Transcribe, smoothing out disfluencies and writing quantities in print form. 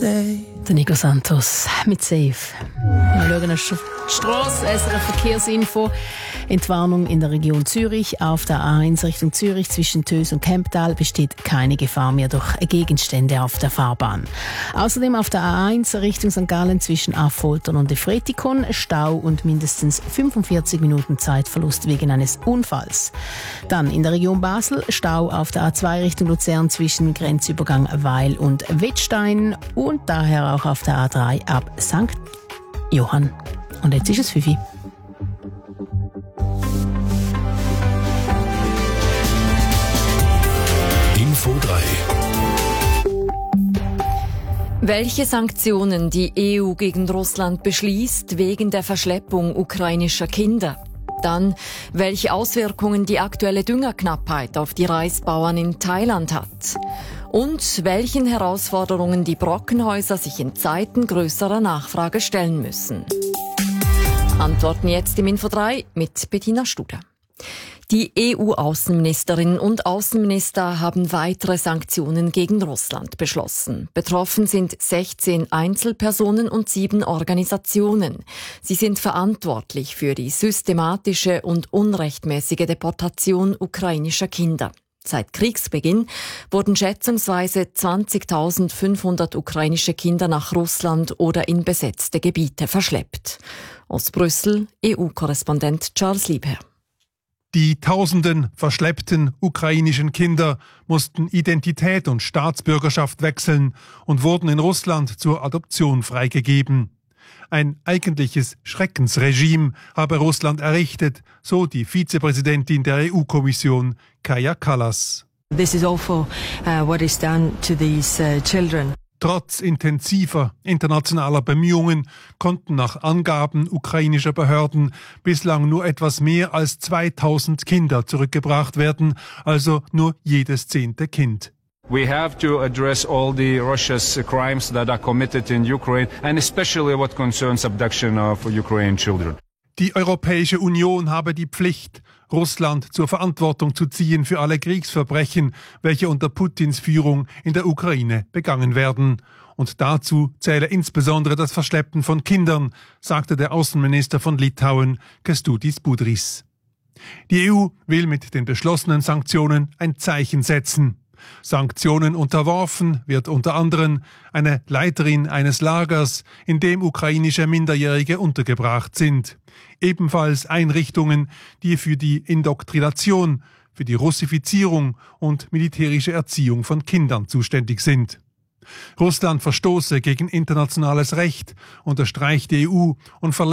Der Nico Santos mit Safe. Wir schauen auf die Strasse, SRF Verkehrsinfo. Entwarnung in der Region Zürich. Auf der A1 Richtung Zürich zwischen Tös und Kemptal besteht keine Gefahr mehr durch Gegenstände auf der Fahrbahn. Außerdem auf der A1 Richtung St. Gallen zwischen Affoltern und Efretikon Stau und mindestens 45 Minuten Zeitverlust wegen eines Unfalls. Dann in der Region Basel Stau auf der A2 Richtung Luzern zwischen Grenzübergang Weil und Wettstein und daher auch auf der A3 ab St. Johann. Und jetzt ist es 5 Uhr. Info 3. Welche Sanktionen die EU gegen Russland beschließt wegen der Verschleppung ukrainischer Kinder? Dann, welche Auswirkungen die aktuelle Düngerknappheit auf die Reisbauern in Thailand hat? Und welchen Herausforderungen die Brockenhäuser sich in Zeiten größerer Nachfrage stellen müssen? Antworten jetzt im Info 3 mit Bettina Studer. Die EU-Außenministerinnen und Außenminister haben weitere Sanktionen gegen Russland beschlossen. Betroffen sind 16 Einzelpersonen und 7 Organisationen. Sie sind verantwortlich für die systematische und unrechtmäßige Deportation ukrainischer Kinder. Seit Kriegsbeginn wurden schätzungsweise 20.500 ukrainische Kinder nach Russland oder in besetzte Gebiete verschleppt. Aus Brüssel, EU-Korrespondent Charles Liebherr. Die tausenden verschleppten ukrainischen Kinder mussten Identität und Staatsbürgerschaft wechseln und wurden in Russland zur Adoption freigegeben. Ein eigentliches Schreckensregime habe Russland errichtet, so die Vizepräsidentin der EU-Kommission, Kaja Kallas. This is awful, what is done to these children. Trotz intensiver internationaler Bemühungen konnten nach Angaben ukrainischer Behörden bislang nur etwas mehr als 2000 Kinder zurückgebracht werden, also nur jedes 10. Kind. We have to address all the Russia's crimes that are committed in Ukraine, and especially what concerns abduction of Ukrainian children. Die Europäische Union habe die Pflicht, Russland zur Verantwortung zu ziehen für alle Kriegsverbrechen, welche unter Putins Führung in der Ukraine begangen werden. Und dazu zähle insbesondere das Verschleppen von Kindern, sagte der Außenminister von Litauen, Kęstutis Budrys. Die EU will mit den beschlossenen Sanktionen ein Zeichen setzen. Sanktionen unterworfen wird unter anderem eine Leiterin eines Lagers, in dem ukrainische Minderjährige untergebracht sind. Ebenfalls Einrichtungen, die für die Indoktrination, für die Russifizierung und militärische Erziehung von Kindern zuständig sind. Russland verstoße gegen internationales Recht, unterstreicht die EU und